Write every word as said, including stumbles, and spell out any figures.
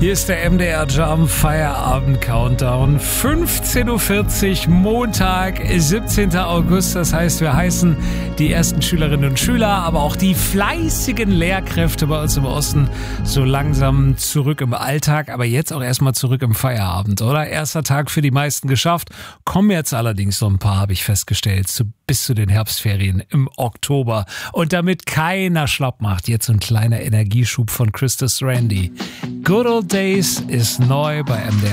Hier ist der M D R Jam Feierabend Countdown. fünfzehn Uhr vierzig, Montag, siebzehnter August. Das heißt, wir heißen die ersten Schülerinnen und Schüler, aber auch die fleißigen Lehrkräfte bei uns im Osten so langsam zurück im Alltag. Aber jetzt auch erstmal zurück im Feierabend, oder? Erster Tag für die meisten geschafft. Kommen jetzt allerdings noch ein paar, habe ich festgestellt, zu, bis zu den Herbstferien im Oktober. Und damit keiner schlapp macht, jetzt so ein kleiner Energieschub von Christus Randy. Good Old Days ist neu bei M D R.